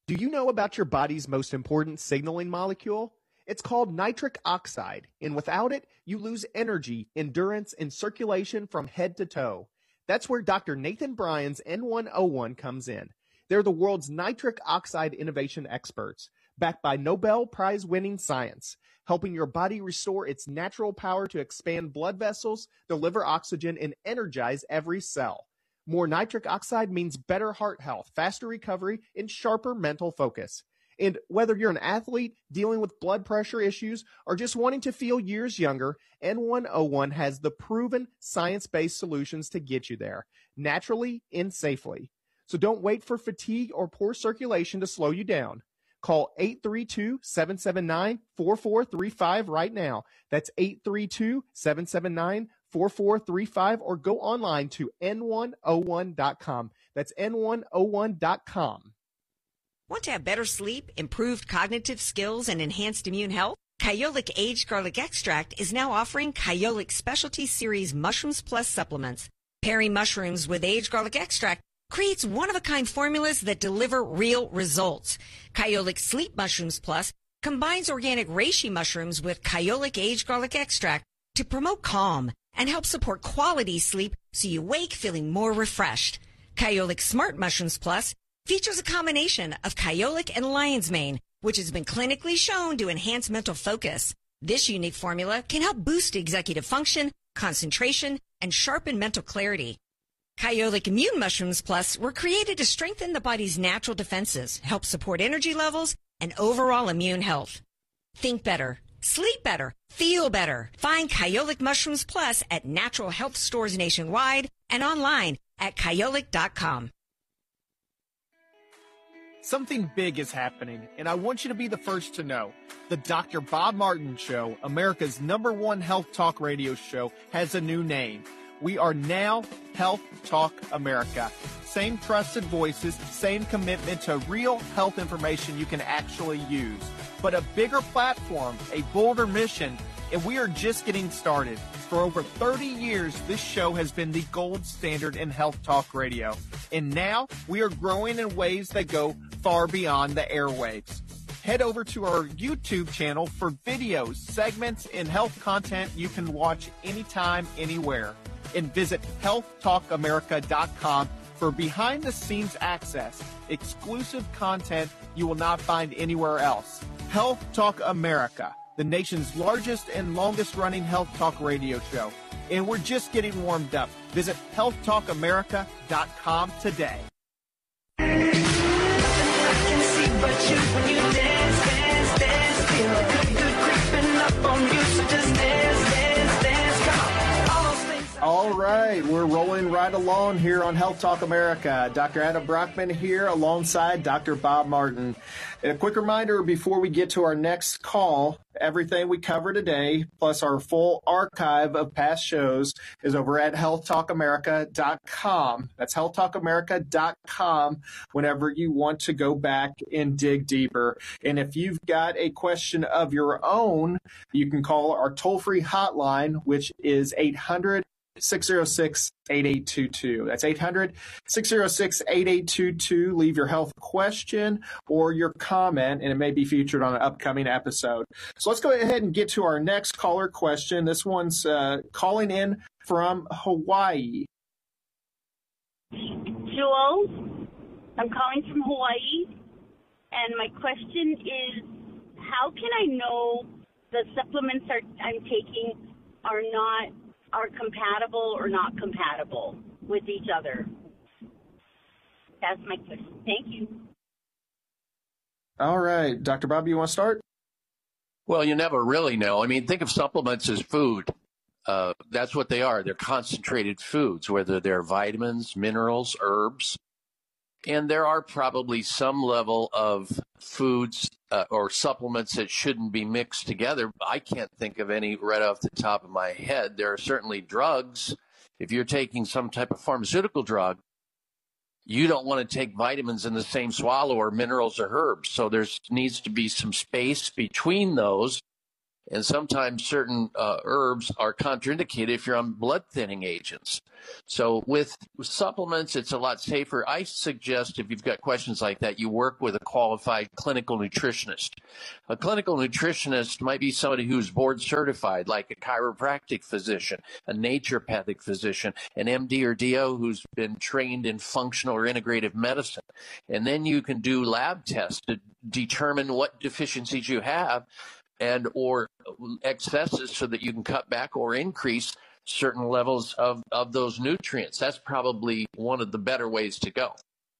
Do you know about your body's most important signaling molecule? It's called nitric oxide, and without it, you lose energy, endurance, and circulation from head to toe. That's where Dr. Nathan Bryan's N101 comes in. They're the world's nitric oxide innovation experts, backed by Nobel Prize-winning science, helping your body restore its natural power to expand blood vessels, deliver oxygen, and energize every cell. More nitric oxide means better heart health, faster recovery, and sharper mental focus. And whether you're an athlete dealing with blood pressure issues or just wanting to feel years younger, N101 has the proven science-based solutions to get you there, naturally and safely. So don't wait for fatigue or poor circulation to slow you down. Call 832-779-4435 right now. That's 832-779-4435, or go online to n101.com. That's n101.com. Want to have better sleep, improved cognitive skills, and enhanced immune health? Kyolic Aged Garlic Extract is now offering Kyolic Specialty Series Mushrooms Plus supplements. Pairing mushrooms with aged garlic extract creates one-of-a-kind formulas that deliver real results. Kyolic Sleep Mushrooms Plus combines organic reishi mushrooms with Kyolic Aged Garlic Extract to promote calm and help support quality sleep so you wake feeling more refreshed. Kyolic Smart Mushrooms Plus features a combination of kyolic and lion's mane, which has been clinically shown to enhance mental focus. This unique formula can help boost executive function, concentration, and sharpen mental clarity. Kyolic Immune Mushrooms Plus were created to strengthen the body's natural defenses, help support energy levels, and overall immune health. Think better, sleep better, feel better. Find Kyolic Mushrooms Plus at natural health stores nationwide and online at kyolic.com. Something big is happening, and I want you to be the first to know. The Dr. Bob Martin Show, America's #1 health talk radio show, has a new name. We are now Health Talk America. Same trusted voices, same commitment to real health information you can actually use. But a bigger platform, a bolder mission, and we are just getting started. For over 30 years, this show has been the gold standard in health talk radio. And now we are growing in ways that go far beyond the airwaves. Head over to our YouTube channel for videos, segments, and health content you can watch anytime, anywhere. And visit healthtalkamerica.com for behind-the-scenes access, exclusive content you will not find anywhere else. Health Talk America, the nation's largest and longest-running health talk radio show. And we're just getting warmed up. Visit healthtalkamerica.com today. All right, we're rolling right along here on Health Talk America. Dr. Adam Brockman here alongside Dr. Bob Martin. And a quick reminder before we get to our next call, everything we cover today, plus our full archive of past shows, is over at healthtalkamerica.com. That's healthtalkamerica.com whenever you want to go back and dig deeper. And if you've got a question of your own, you can call our toll-free hotline, which is 800-606-8822. That's 800-606-8822. Leave your health question or your comment, and it may be featured on an upcoming episode. So let's go ahead and get to our next caller question. This one's calling in from Hawaii. Hello, I'm calling from Hawaii, and my question is, how can I know the supplements I'm taking are compatible or not compatible with each other? That's my question. Thank you. All right. Dr. Bob, you want to start? Well, you never really know. I mean, think of supplements as food. That's what they are. They're concentrated foods, whether they're vitamins, minerals, herbs. And there are probably some level of foods or supplements that shouldn't be mixed together. I can't think of any right off the top of my head. There are certainly drugs. If you're taking some type of pharmaceutical drug, you don't want to take vitamins in the same swallow or minerals or herbs. So there needs to be some space between those. And sometimes certain herbs are contraindicated if you're on blood thinning agents. So with supplements, it's a lot safer. I suggest if you've got questions like that, you work with a qualified clinical nutritionist. A clinical nutritionist might be somebody who's board certified, like a chiropractic physician, a naturopathic physician, an MD or DO who's been trained in functional or integrative medicine. And then you can do lab tests to determine what deficiencies you have and or excesses so that you can cut back or increase certain levels of those nutrients. That's probably one of the better ways to go.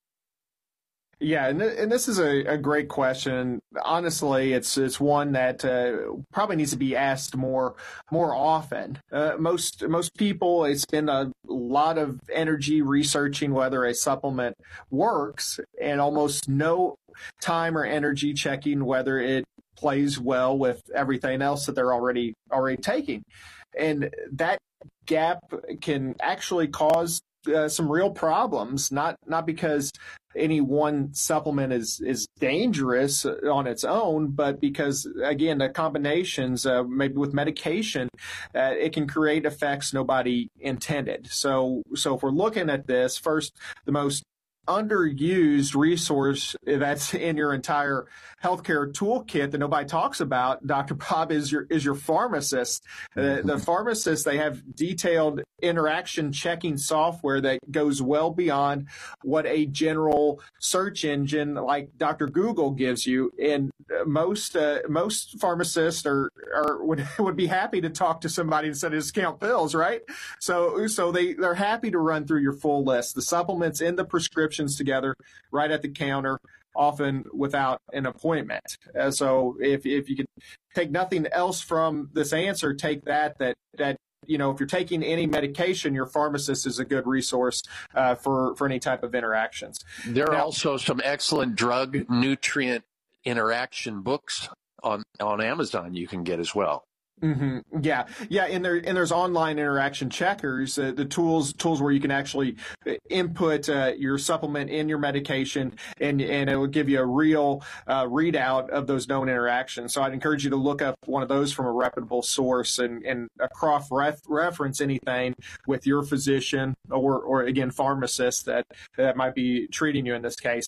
Yeah, and this is a great question. Honestly, it's one that probably needs to be asked more often. Most people spend a lot of energy researching whether a supplement works, and almost no time or energy checking whether it plays well with everything else that they're already taking. And that gap can actually cause some real problems, not because any one supplement is dangerous on its own, but because, again, the combinations, maybe with medication, it can create effects nobody intended. So if we're looking at this, first, the most underused resource that's in your entire healthcare toolkit that nobody talks about, Dr. Bob, is your pharmacist. The pharmacist, they have detailed interaction checking software that goes well beyond what a general search engine like Dr. Google gives you. And most pharmacists would be happy to talk to somebody instead of just count pills, right? So they're happy to run through your full list, the supplements and the prescriptions together right at the counter, often without an appointment. So if you could take nothing else from this answer, take that if you're taking any medication, your pharmacist is a good resource for any type of interactions. There are also some excellent drug nutrient interaction books on Amazon you can get as well. Mm-hmm. Yeah, and there's online interaction checkers, the tools where you can actually input your supplement in your medication, and it will give you a real readout of those known interactions. So I'd encourage you to look up one of those from a reputable source and cross-reference anything with your physician or again pharmacist that might be treating you in this case.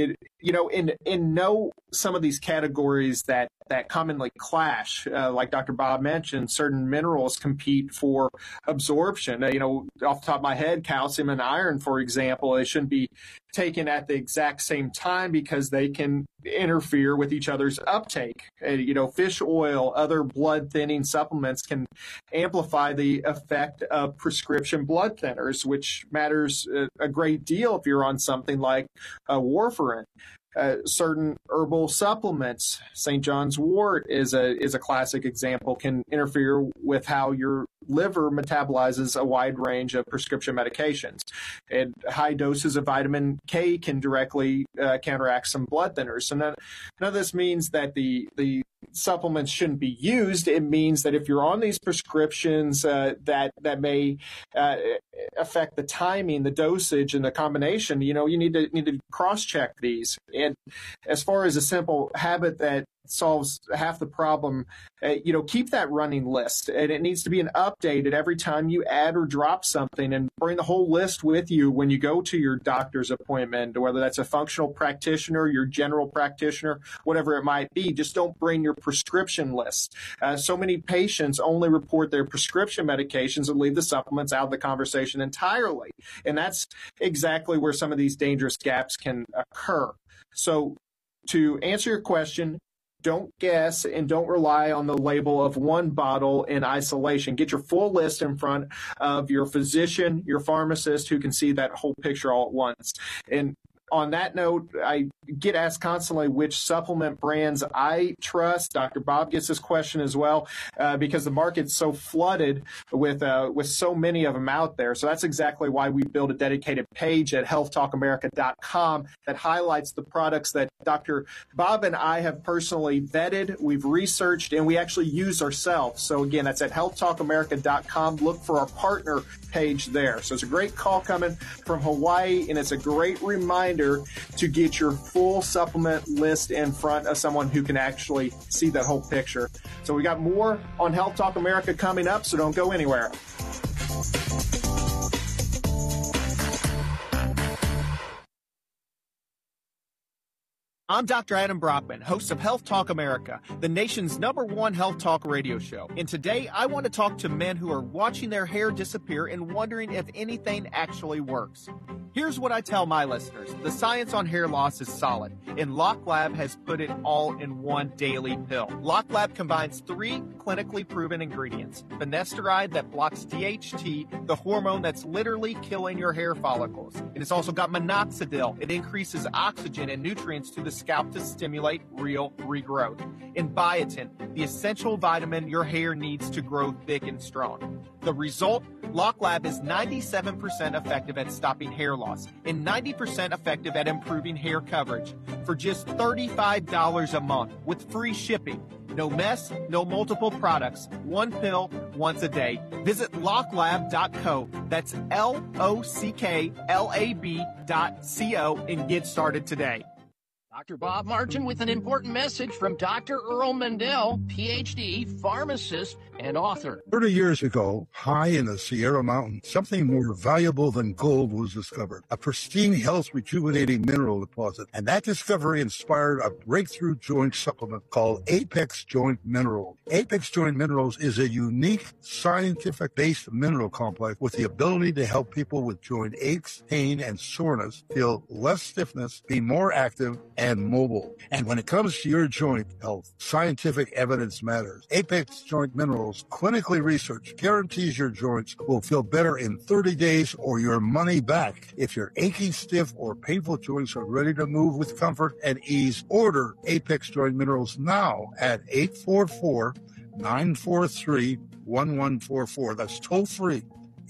Some of these categories that commonly clash, like Dr. Bob mentioned, certain minerals compete for absorption. Off the top of my head, calcium and iron, for example, they shouldn't be taken at the exact same time because they can interfere with each other's uptake. Fish oil, other blood thinning supplements can amplify the effect of prescription blood thinners, which matters a great deal if you're on something like warfarin. Certain herbal supplements, St. John's wort is a classic example, can interfere with how your liver metabolizes a wide range of prescription medications. And high doses of vitamin K can directly counteract some blood thinners. So none of this means that the supplements shouldn't be used. It means that if you're on these prescriptions that may affect the timing, the dosage, and the combination, you need to cross-check these. And as far as a simple habit that solves half the problem, keep that running list, and it needs to be updated every time you add or drop something, and bring the whole list with you when you go to your doctor's appointment, whether that's a functional practitioner, your general practitioner, whatever it might be. Just don't bring your prescription list. So many patients only report their prescription medications and leave the supplements out of the conversation entirely, and that's exactly where some of these dangerous gaps can occur. So to answer your question, don't guess and don't rely on the label of one bottle in isolation. Get your full list in front of your physician, your pharmacist, who can see that whole picture all at once. And on that note, I get asked constantly which supplement brands I trust. Dr. Bob gets this question as well because the market's so flooded with so many of them out there. So that's exactly why we built a dedicated page at healthtalkamerica.com that highlights the products that Dr. Bob and I have personally vetted, we've researched, and we actually use ourselves. So again, that's at healthtalkamerica.com. Look for our partner page there. So it's a great call coming from Hawaii, and it's a great reminder reminder to get your full supplement list in front of someone who can actually see that whole picture. So we got more on Health Talk America coming up, so don't go anywhere. I'm Dr. Adam Brockman, host of Health Talk America, the nation's #1 health talk radio show. And today I want to talk to men who are watching their hair disappear and wondering if anything actually works. Here's what I tell my listeners. The science on hair loss is solid, and Lock Lab has put it all in one daily pill. Lock Lab combines 3 clinically proven ingredients. Finasteride that blocks DHT, the hormone that's literally killing your hair follicles. And it's also got minoxidil. It increases oxygen and nutrients to the scalp to stimulate real regrowth. And biotin, the essential vitamin your hair needs to grow thick and strong. The result? Lock Lab is 97% effective at stopping hair loss and 90% effective at improving hair coverage for just $35 a month with free shipping. No mess, no multiple products. One pill, once a day. Visit locklab.co. That's LOCKLAB.co and get started today. Dr. Bob Martin with an important message from Dr. Earl Mendel, PhD, pharmacist, and author. 30 years ago, high in the Sierra Mountains, something more valuable than gold was discovered, a pristine, health-rejuvenating mineral deposit. And that discovery inspired a breakthrough joint supplement called Apex Joint Minerals. Apex Joint Minerals is a unique, scientific-based mineral complex with the ability to help people with joint aches, pain, and soreness feel less stiffness, be more active, and mobile. And when it comes to your joint health, scientific evidence matters. Apex Joint Minerals, clinically researched, guarantees your joints will feel better in 30 days or your money back. If your aching, stiff, or painful joints are ready to move with comfort and ease, order Apex Joint Minerals now at 844-943-1144. That's toll free.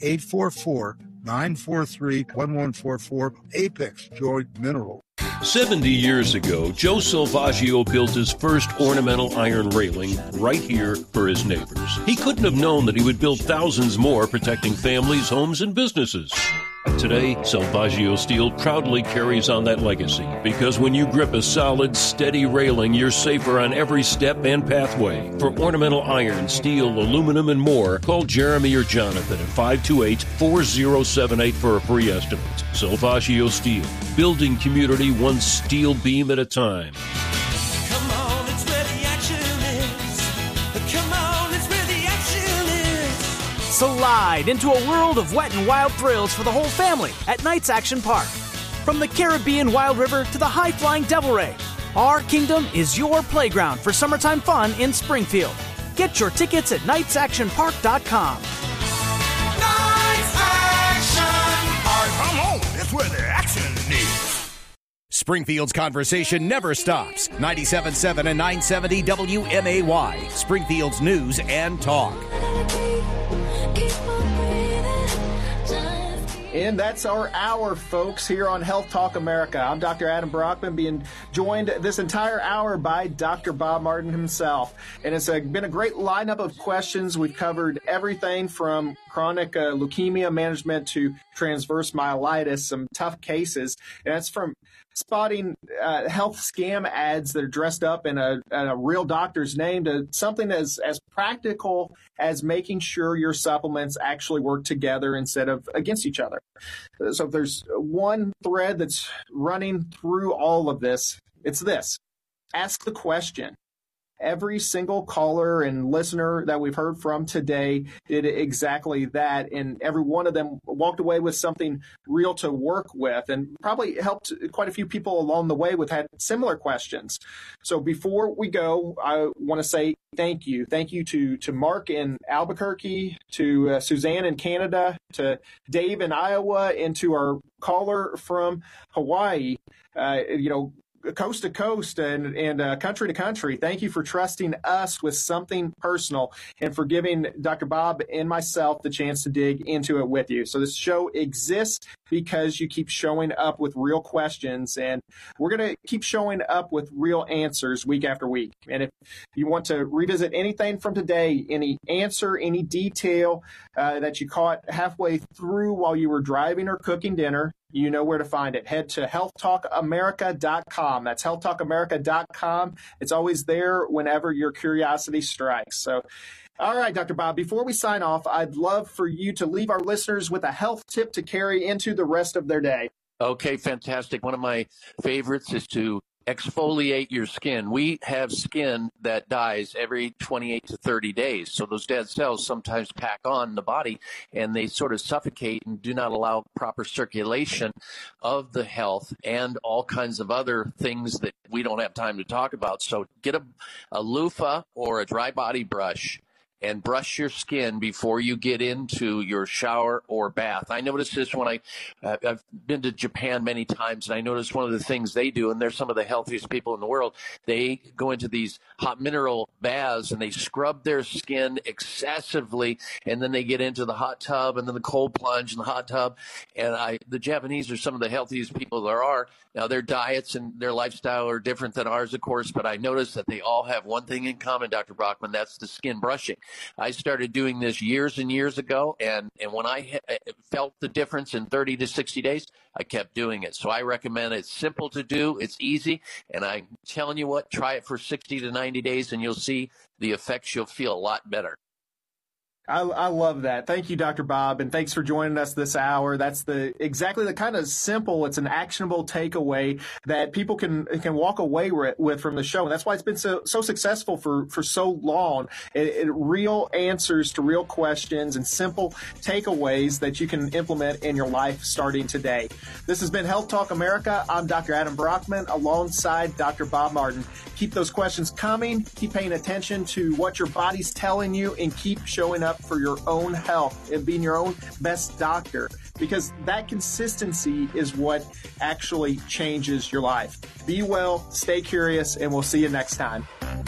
844-943-1144. Apex Joint Minerals. 70 years ago, Joe Salvaggio built his first ornamental iron railing right here for his neighbors. He couldn't have known that he would build thousands more protecting families, homes, and businesses. Today, Salvaggio Steel proudly carries on that legacy because when you grip a solid, steady railing, you're safer on every step and pathway. For ornamental iron, steel, aluminum, and more, call Jeremy or Jonathan at 528-4078 for a free estimate. Salvaggio Steel, building community one steel beam at a time. Come on, it's where the action is. Come on, it's where the action is. Slide into a world of wet and wild thrills for the whole family at Knights Action Park. From the Caribbean Wild River to the high-flying Devil Ray, our kingdom is your playground for summertime fun in Springfield. Get your tickets at knightsactionpark.com. Knights Action Park. Come on, it's where the action is. Springfield's conversation never stops. 97.7 and 970 WMAY, Springfield's news and talk. And that's our hour, folks, here on Health Talk America. I'm Dr. Adam Brockman, being joined this entire hour by Dr. Bob Martin himself. And it's been a great lineup of questions. We've covered everything from chronic leukemia management to transverse myelitis, some tough cases. And that's from spotting health scam ads that are dressed up in a real doctor's name to something as practical as making sure your supplements actually work together instead of against each other. So if there's one thread that's running through all of this, it's this. Ask the question. Every single caller and listener that we've heard from today did exactly that, and every one of them walked away with something real to work with and probably helped quite a few people along the way with had similar questions. So before we go, I want to say thank you. Thank you to Mark in Albuquerque, to Suzanne in Canada, to Dave in Iowa, and to our caller from Hawaii. Coast to coast and country to country. Thank you for trusting us with something personal and for giving Dr. Bob and myself the chance to dig into it with you. So this show exists because you keep showing up with real questions, and we're going to keep showing up with real answers week after week. And if you want to revisit anything from today, any answer, any detail that you caught halfway through while you were driving or cooking dinner, you know where to find it. Head to healthtalkamerica.com. That's healthtalkamerica.com. It's always there whenever your curiosity strikes. So, all right, Dr. Bob, before we sign off, I'd love for you to leave our listeners with a health tip to carry into the rest of their day. Okay, fantastic. One of my favorites is to exfoliate your skin. We have skin that dies every 28 to 30 days. So those dead cells sometimes pack on the body and they sort of suffocate and do not allow proper circulation of the health and all kinds of other things that we don't have time to talk about. So get a loofah or a dry body brush and brush your skin before you get into your shower or bath. I noticed this when I've been to Japan many times, and I noticed one of the things they do, and they're some of the healthiest people in the world, they go into these hot mineral baths and they scrub their skin excessively, and then they get into the hot tub and then the cold plunge in the hot tub. And the Japanese are some of the healthiest people there are. Now, their diets and their lifestyle are different than ours, of course, but I noticed that they all have one thing in common, Dr. Brockman, that's the skin brushing. I started doing this years and years ago, and when I felt the difference in 30 to 60 days, I kept doing it. So I recommend it. It's simple to do. It's easy. And I'm telling you what, try it for 60 to 90 days, and you'll see the effects. You'll feel a lot better. I love that. Thank you, Dr. Bob, and thanks for joining us this hour. That's exactly the kind of simple, it's an actionable takeaway that people can walk away with from the show. And that's why it's been so successful for so long. Real answers to real questions and simple takeaways that you can implement in your life starting today. This has been Health Talk America. I'm Dr. Adam Brockman alongside Dr. Bob Martin. Keep those questions coming. Keep paying attention to what your body's telling you, and keep showing up for your own health and being your own best doctor, because that consistency is what actually changes your life. Be well, stay curious, and we'll see you next time.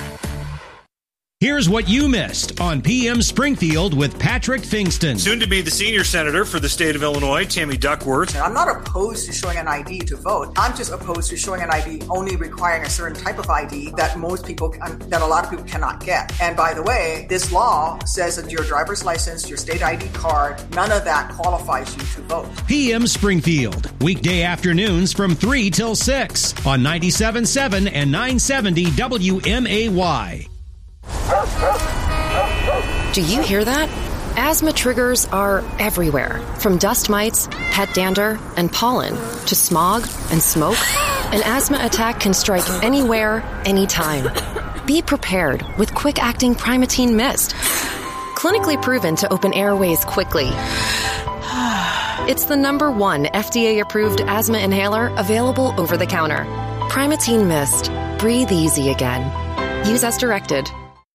Here's what you missed on PM Springfield with Patrick Fingston. Soon to be the senior senator for the state of Illinois, Tammy Duckworth. I'm not opposed to showing an ID to vote. I'm just opposed to showing an ID only requiring a certain type of ID that that a lot of people cannot get. And by the way, this law says that your driver's license, your state ID card, none of that qualifies you to vote. PM Springfield, weekday afternoons from 3 till 6 on 97.7 and 970 WMAY. Do you hear that? Asthma triggers are everywhere, from dust mites, pet dander, and pollen, to smog and smoke. An asthma attack can strike anywhere, anytime. Be prepared with quick-acting Primatene Mist. Clinically proven to open airways quickly. It's the #1 FDA-approved asthma inhaler available over the counter. Primatene Mist. Breathe easy again. Use as directed.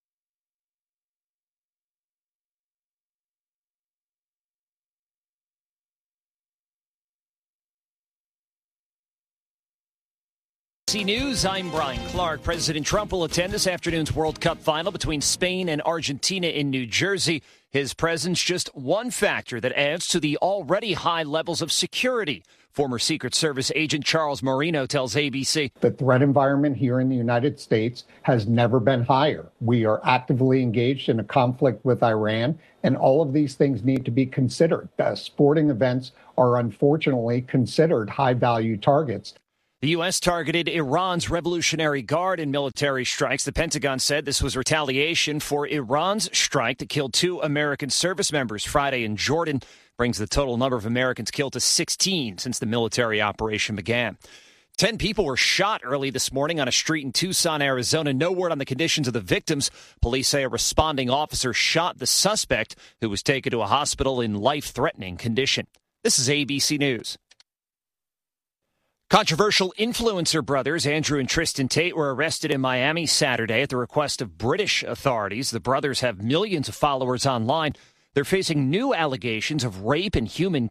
News, I'm Brian Clark. President Trump will attend this afternoon's World Cup final between Spain and Argentina in New Jersey. His presence just one factor that adds to the already high levels of security. Former Secret Service agent Charles Marino tells ABC. The threat environment here in the United States has never been higher. We are actively engaged in a conflict with Iran, and all of these things need to be considered. Sporting events are unfortunately considered high-value targets. The U.S. targeted Iran's Revolutionary Guard in military strikes. The Pentagon said this was retaliation for Iran's strike that killed 2 American service members Friday in Jordan, brings the total number of Americans killed to 16 since the military operation began. 10 people were shot early this morning on a street in Tucson, Arizona. No word on the conditions of the victims. Police say a responding officer shot the suspect, who was taken to a hospital in life-threatening condition. This is ABC News. Controversial influencer brothers Andrew and Tristan Tate were arrested in Miami Saturday at the request of British authorities. The brothers have millions of followers online. They're facing new allegations of rape and human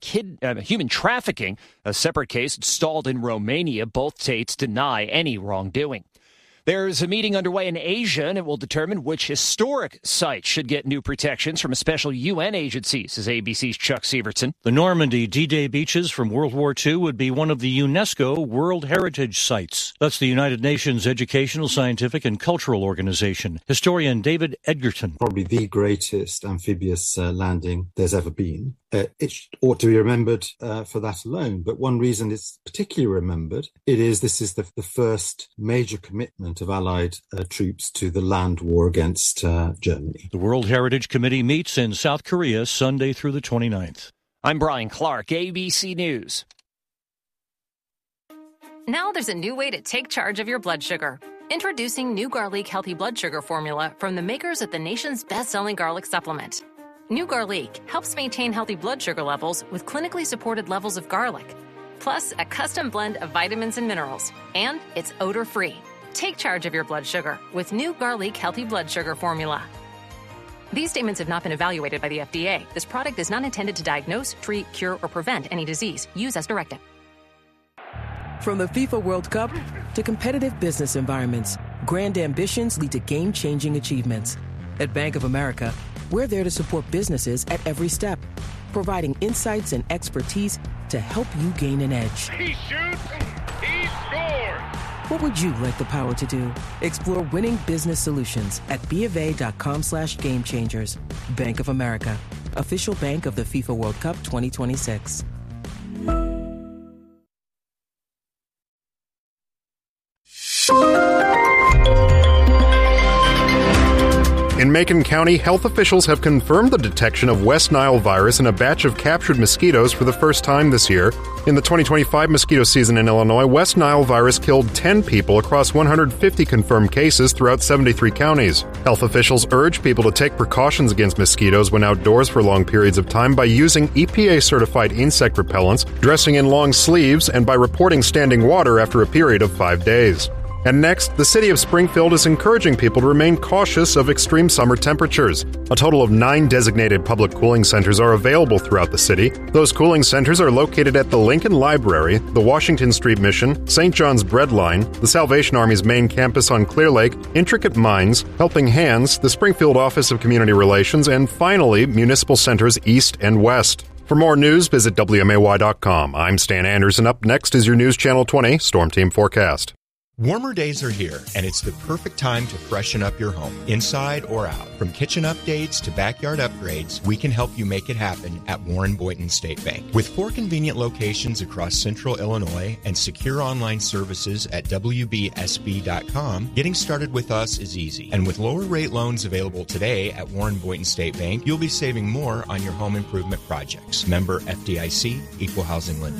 trafficking, a separate case stalled in Romania. Both Tates deny any wrongdoing. There's a meeting underway in Asia, and it will determine which historic sites should get new protections from special UN agencies, says ABC's Chuck Sievertson. The Normandy D-Day beaches from World War II would be one of the UNESCO World Heritage Sites. That's the United Nations Educational, Scientific, and Cultural Organization. Historian David Edgerton. Probably the greatest amphibious landing there's ever been. It ought to be remembered for that alone. But one reason it's particularly remembered, this is the first major commitment of Allied troops to the land war against Germany. The World Heritage Committee meets in South Korea Sunday through the 29th. I'm Brian Clark, ABC News. Now there's a new way to take charge of your blood sugar. Introducing new Garlic Healthy Blood Sugar Formula from the makers of the nation's best-selling garlic supplement. New Garlic helps maintain healthy blood sugar levels with clinically supported levels of garlic, plus a custom blend of vitamins and minerals, and it's odor-free. Take charge of your blood sugar with new Garlic Healthy Blood Sugar Formula. These statements have not been evaluated by the FDA. This product is not intended to diagnose, treat, cure, or prevent any disease. Use as directed. From the FIFA World Cup to competitive business environments, grand ambitions lead to game-changing achievements. At Bank of America, we're there to support businesses at every step, providing insights and expertise to help you gain an edge. He shoots, he scores! What would you like the power to do? Explore winning business solutions at BofA.com/gamechangers. Bank of America, official bank of the FIFA World Cup 2026. In Macon County, health officials have confirmed the detection of West Nile virus in a batch of captured mosquitoes for the first time this year. In the 2025 mosquito season in Illinois, West Nile virus killed 10 people across 150 confirmed cases throughout 73 counties. Health officials urge people to take precautions against mosquitoes when outdoors for long periods of time by using EPA-certified insect repellents, dressing in long sleeves, and by reporting standing water after a period of 5 days. And next, the city of Springfield is encouraging people to remain cautious of extreme summer temperatures. A total of 9 designated public cooling centers are available throughout the city. Those cooling centers are located at the Lincoln Library, the Washington Street Mission, St. John's Bread Line, the Salvation Army's main campus on Clear Lake, Intricate Minds, Helping Hands, the Springfield Office of Community Relations, and finally, municipal centers east and west. For more news, visit WMAY.com. I'm Stan Anderson. Up next is your News Channel 20 Storm Team Forecast. Warmer days are here, and it's the perfect time to freshen up your home, inside or out. From kitchen updates to backyard upgrades, we can help you make it happen at Warren Boynton State Bank. With 4 convenient locations across central Illinois and secure online services at WBSB.com, getting started with us is easy. And with lower rate loans available today at Warren Boynton State Bank, you'll be saving more on your home improvement projects. Member FDIC, Equal Housing Lender.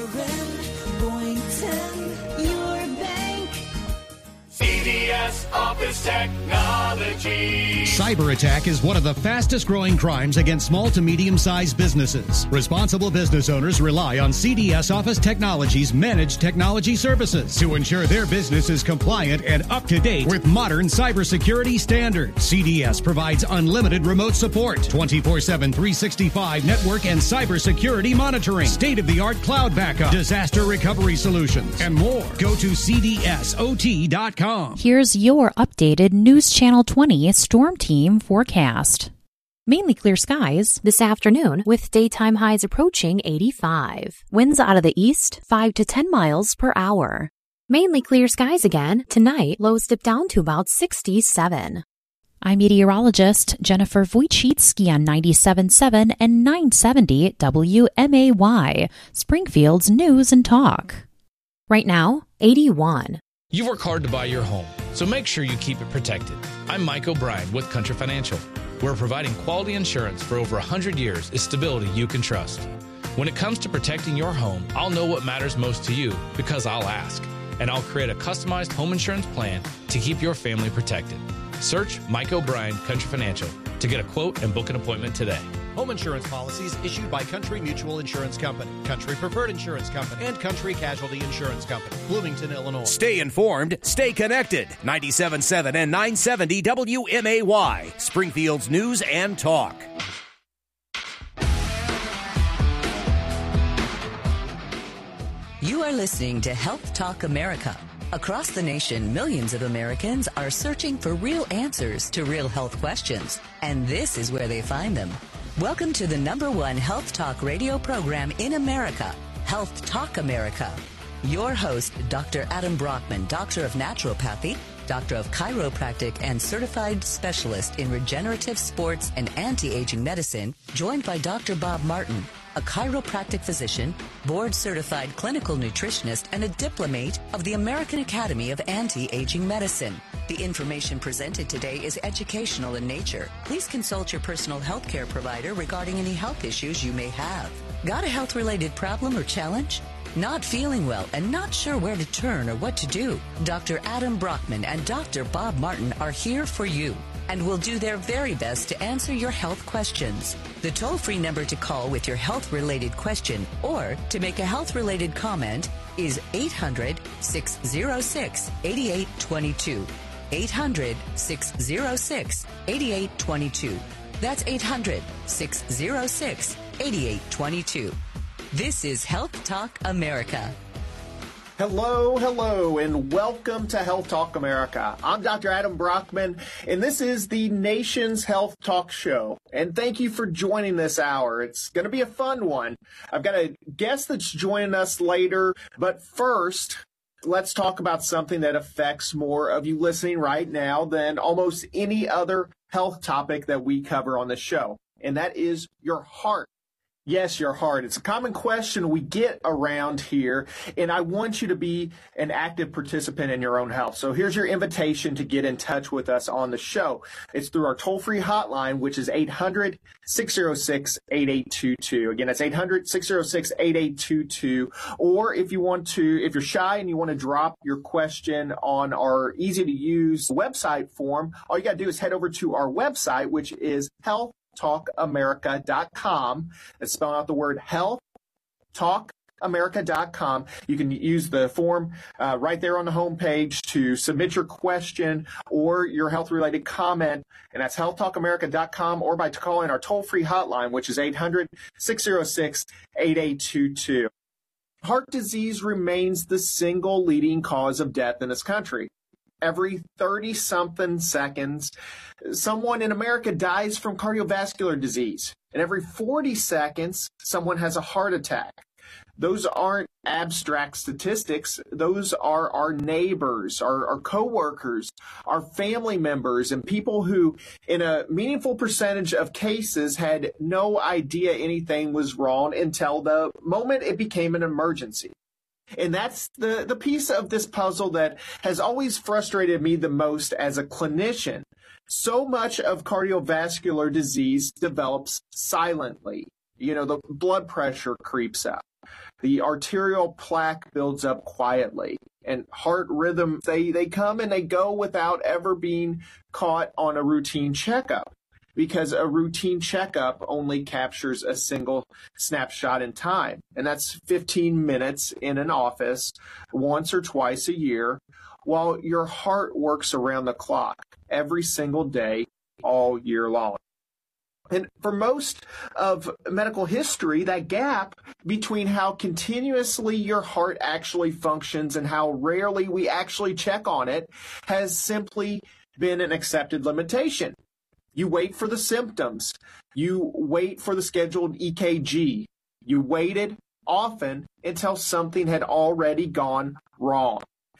CDS Office Technology. Cyber attack is one of the fastest growing crimes against small to medium-sized businesses. Responsible business owners rely on CDS Office Technology's managed technology services to ensure their business is compliant and up to date with modern cybersecurity standards. CDS provides unlimited remote support, 24/7, 365 network and cybersecurity monitoring, state-of-the-art cloud backup, disaster recovery solutions, and more. Go to CDSOT.com. Here's your updated News Channel 20 Storm Team forecast. Mainly clear skies this afternoon with daytime highs approaching 85. Winds out of the east 5 to 10 miles per hour. Mainly clear skies again. Tonight, lows dip down to about 67. I'm meteorologist Jennifer Wojcicki on 97.7 and 970 WMAY, Springfield's News and Talk. Right now, 81. You work hard to buy your home, so make sure you keep it protected. I'm Mike O'Brien with Country Financial. We're providing quality insurance for over 100 years is stability you can trust. When it comes to protecting your home, I'll know what matters most to you because I'll ask, and I'll create a customized home insurance plan to keep your family protected. Search Mike O'Brien Country Financial to get a quote and book an appointment today. Home insurance policies issued by Country Mutual Insurance Company, Country Preferred Insurance Company, and Country Casualty Insurance Company, Bloomington, Illinois. Stay informed, stay connected. 97.7 and 970 WMAY, Springfield's News and Talk. You are listening to Health Talk America. Across the nation, millions of Americans are searching for real answers to real health questions, and this is where they find them. Welcome to the #1 health talk radio program in America, Health Talk America. Your host, Dr. Adam Brockman, Doctor of Naturopathy, Doctor of Chiropractic, and Certified Specialist in Regenerative Sports and Anti-Aging Medicine, joined by Dr. Bob Martin, a chiropractic physician, board-certified clinical nutritionist, and a diplomate of the American Academy of Anti-Aging Medicine. The information presented today is educational in nature. Please consult your personal health care provider regarding any health issues you may have. Got a health-related problem or challenge? Not feeling well and not sure where to turn or what to do? Dr. Adam Brockman and Dr. Bob Martin are here for you and will do their very best to answer your health questions. The toll-free number to call with your health-related question or to make a health-related comment is 800-606-8822. 800-606-8822. That's 800-606-8822. This is Health Talk America. Hello, and welcome to Health Talk America. I'm Dr. Adam Brockman, and this is the nation's health talk show. And thank you for joining this hour. It's going to be a fun one. I've got a guest that's joining us later, but first, let's talk about something that affects more of you listening right now than almost any other health topic that we cover on the show, and that is your heart. Yes, your heart. It's a common question we get around here, and I want you to be an active participant in your own health. So here's your invitation to get in touch with us on the show. It's through our toll-free hotline, which is 800-606-8822. Again, that's 800-606-8822. Or if you're shy and you want to drop your question on our easy-to-use website form, all you got to do is head over to our website, which is healthtalkamerica.com. That's spelling out the word health, talkamerica.com. You can use the form right there on the homepage to submit your question or your health-related comment, and that's healthtalkamerica.com, or by calling our toll-free hotline, which is 800-606-8822. Heart disease remains the single leading cause of death in this country. Every 30-something seconds, someone in America dies from cardiovascular disease. And every 40 seconds, someone has a heart attack. Those aren't abstract statistics. Those are our neighbors, our coworkers, our family members, and people who, in a meaningful percentage of cases, had no idea anything was wrong until the moment it became an emergency. And that's the piece of this puzzle that has always frustrated me the most as a clinician. So much of cardiovascular disease develops silently. You know, the blood pressure creeps up. The arterial plaque builds up quietly. And heart rhythm, they come and they go without ever being caught on a routine checkup, because a routine checkup only captures a single snapshot in time. And that's 15 minutes in an office once or twice a year, while your heart works around the clock every single day, all year long. And for most of medical history, that gap between how continuously your heart actually functions and how rarely we actually check on it has simply been an accepted limitation. You wait for the symptoms. You wait for the scheduled EKG. You waited often until something had already gone wrong.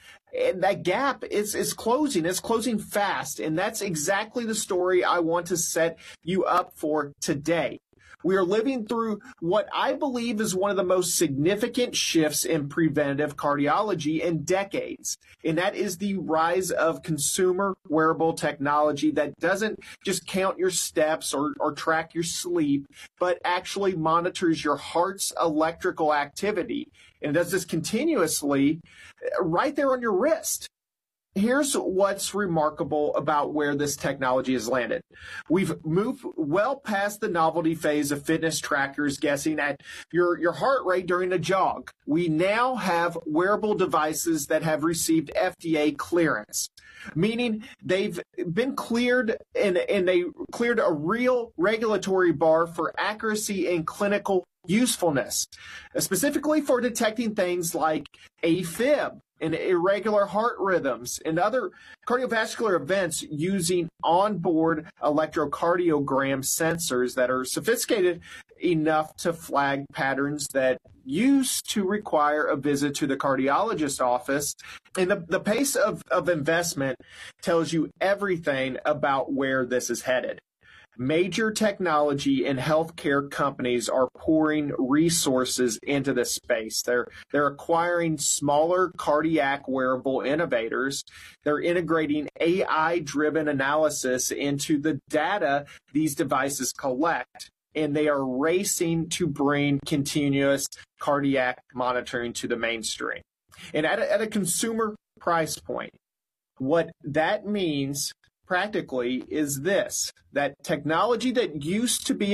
And that gap is closing. It's closing fast. And that's exactly the story I want to set you up for today. We are living through what I believe is one of the most significant shifts in preventative cardiology in decades. And that is the rise of consumer wearable technology that doesn't just count your steps or track your sleep, but actually monitors your heart's electrical activity. And it does this continuously right there on your wrist. Here's what's remarkable about where this technology has landed. We've moved well past the novelty phase of fitness trackers guessing at your heart rate during a jog. We now have wearable devices that have received FDA clearance, meaning they've been cleared and they cleared a real regulatory bar for accuracy and clinical usefulness, specifically for detecting things like AFib and irregular heart rhythms and other cardiovascular events using onboard electrocardiogram sensors that are sophisticated enough to flag patterns that used to require a visit to the cardiologist office. And the pace of investment tells you everything about where this is headed. Major technology and healthcare companies are pouring resources into this space. They're acquiring smaller cardiac wearable innovators. They're integrating AI-driven analysis into the data these devices collect. And they are racing to bring continuous cardiac monitoring to the mainstream. And at a consumer price point, what that means practically is this, that technology that used to be